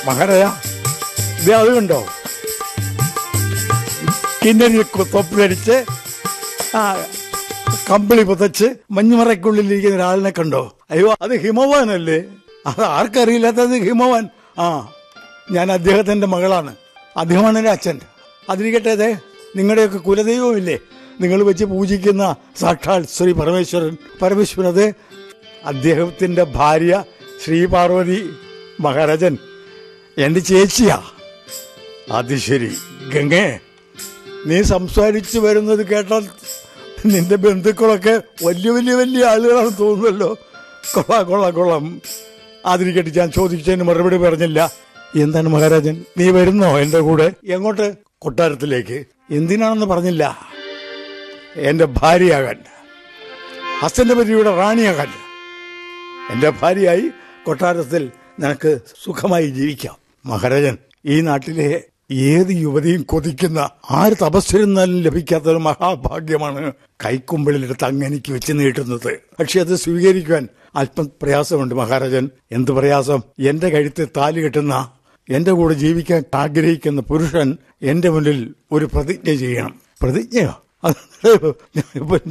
മഹാരാജ, ഇത് അത് കണ്ടോ? കിന്നരി തൊപ്പിലടിച്ച് കമ്പിളി പുതച്ച് മഞ്ഞുമറയ്ക്കുള്ളിലിരിക്കുന്ന ഒരാളിനെ കണ്ടോ? അയ്യോ, അത് ഹിമവാനല്ലേ? അത് ആർക്കറിയില്ലാത്തത് ഹിമവാൻ. ഞാൻ അദ്ദേഹത്തിന്റെ മകളാണ്. അദ്ദേഹമാണ് എൻ്റെ അച്ഛൻ. അതിരിക്കട്ടെ, നിങ്ങളുടെയൊക്കെ കുലദൈവമില്ലേ, നിങ്ങൾ വെച്ച് പൂജിക്കുന്ന സാക്ഷാൽ ശ്രീ പരമേശ്വരൻ അത് അദ്ദേഹത്തിന്റെ ഭാര്യ ശ്രീ പാർവതി മഹാരാജൻ എന്റെ ചേച്ചിയാ. അത് ശരി. ഗംഗേ, നീ സംസാരിച്ചു വരുന്നത് കേട്ടാൽ നിന്റെ ബന്ധുക്കളൊക്കെ വലിയ വലിയ വലിയ ആളുകളാണ് തോന്നുന്നല്ലോ. കൊള്ളാം. അതിരിക്കട്ടെ, ഞാൻ ചോദിച്ചതിന് മറുപടി പറഞ്ഞില്ല. എന്താണ് മഹാരാജൻ, നീ വരുന്നോ എന്റെ കൂടെ? എങ്ങോട്ട്? കൊട്ടാരത്തിലേക്ക്. എന്തിനാണെന്ന് പറഞ്ഞില്ല. എന്റെ ഭാര്യയാകാൻ, ഹസ്തനപതിയുടെ റാണിയാകാൻ. എന്റെ ഭാര്യയായി കൊട്ടാരത്തിൽ നിനക്ക് സുഖമായി ജീവിക്കാം. മഹാരാജൻ, ഈ നാട്ടിലെ ഏത് യുവതിയും കൊതിക്കുന്ന, ആര് തപസ്സിരുന്നാലും ലഭിക്കാത്തൊരു മഹാഭാഗ്യമാണ് കൈക്കുമ്പിളിലെടുത്ത് അങ്ങനെക്ക് വെച്ച് നീട്ടുന്നത്. പക്ഷെ അത് സ്വീകരിക്കുവാൻ അല്പം പ്രയാസമുണ്ട് മഹാരാജൻ. എന്ത് പ്രയാസം? എന്റെ കഴുത്തിൽ താലി കെട്ടുന്ന, എന്റെ കൂടെ ജീവിക്കാൻ ആഗ്രഹിക്കുന്ന പുരുഷൻ എന്റെ മുന്നിൽ ഒരു പ്രതിജ്ഞ ചെയ്യണം. പ്രതിജ്ഞയോ?